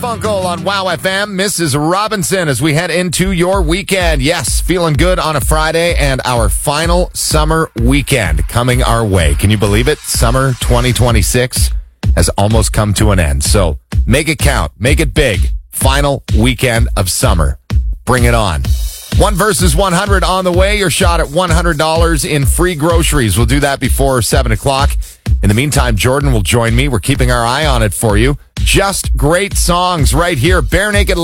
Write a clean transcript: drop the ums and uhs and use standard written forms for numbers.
Funkle on Wow FM, Mrs. Robinson, as we head into your weekend. Yes, feeling good on a Friday and our final summer weekend coming our way. Can you believe it? Summer 2026 has almost come to an end. So make it count. Make it big. Final weekend of summer. Bring it on. 1 versus 100 on the way. Your shot at $100 in free groceries. We'll do that before 7 o'clock. In the meantime, Jordan will join me. We're keeping our eye on it for you. Just great songs right here. Bare Naked